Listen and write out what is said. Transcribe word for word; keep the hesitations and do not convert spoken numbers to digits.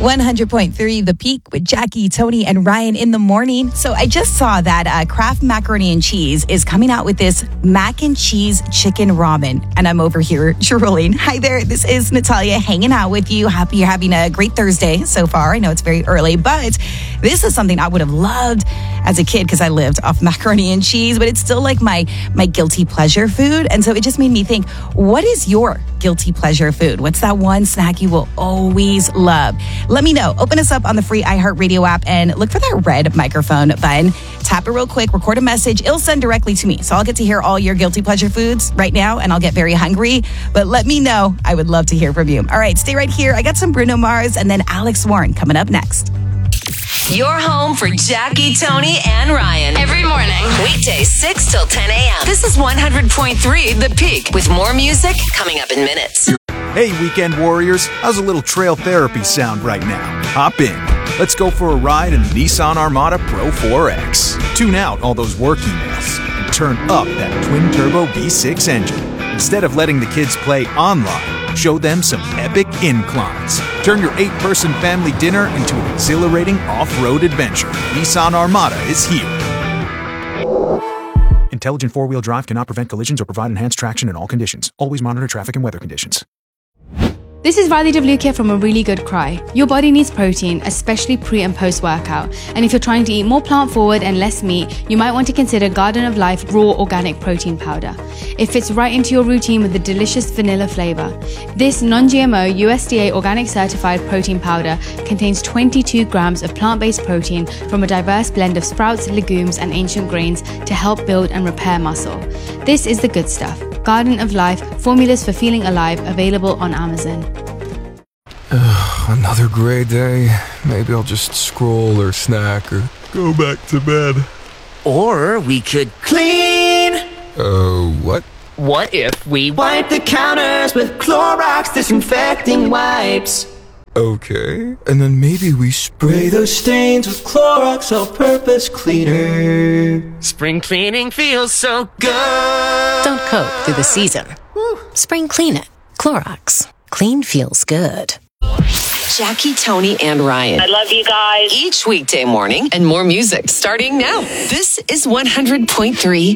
one hundred point three The Peak with Jackie, Tony, and Ryan in the morning. So I just saw that uh, Kraft Macaroni and Cheese is coming out with this mac and cheese chicken ramen. And I'm over here drooling. Hi there, this is Natalia hanging out with you. Happy you're having a great Thursday so far. I know it's very early, but this is something I would have loved as a kid because I lived off macaroni and cheese, but it's still like my, my guilty pleasure food. And so it just made me think, what is your guilty pleasure food? What's that one snack you will always love? Let me know. Open us up on the free iHeartRadio app and look for that red microphone button. Tap it real quick, record a message. It'll send directly to me. So I'll get to hear all your guilty pleasure foods right now and I'll get very hungry. But let me know. I would love to hear from you. All right, stay right here. I got some Bruno Mars and then Alex Warren coming up next. Your home for Jackie, Tony, and Ryan. Every morning. Weekdays six till ten a.m. This is one hundred point three The Peak with more music coming up in minutes. Hey, weekend warriors. How's a little trail therapy sound right now? Hop in. Let's go for a ride in the Nissan Armada Pro four X. Tune out all those work emails and turn up that twin-turbo V six engine. Instead of letting the kids play online, show them some epic inclines. Turn your eight-person family dinner into an exhilarating off-road adventure. Nissan Armada is here. Intelligent four-wheel drive cannot prevent collisions or provide enhanced traction in all conditions. Always monitor traffic and weather conditions. This is Riley Devlukia from A Really Good Cry. Your body needs protein, especially pre and post workout. And if you're trying to eat more plant forward and less meat, you might want to consider Garden of Life Raw Organic Protein Powder. It fits right into your routine with a delicious vanilla flavor. This non-G M O U S D A organic certified protein powder contains twenty-two grams of plant-based protein from a diverse blend of sprouts, legumes, and ancient grains to help build and repair muscle. This is the good stuff. Garden of Life, formulas for feeling alive, available on Amazon. Ugh, another gray day. Maybe I'll just scroll or snack or go back to bed. Or we could clean. Oh, uh, what? What if we wipe the counters with Clorox disinfecting wipes? Okay, and then maybe we spray those stains with Clorox all-purpose cleaner. Spring cleaning feels so good. Don't cope through the season. Spring clean it. Clorox. Clean feels good. Jackie, Tony, and Ryan. I love you guys. Each weekday morning and more music starting now. This is one hundred point three